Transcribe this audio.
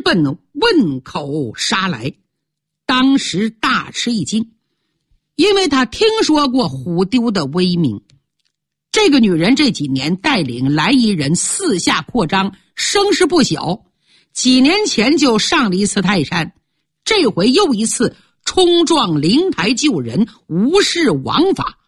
奔汶口杀来，当时大吃一惊，因为他听说过虎丢的威名。这个女人这几年带领来夷人四下扩张，声势不小，几年前就上了一次泰山，这回又一次冲撞灵台救人，无视王法。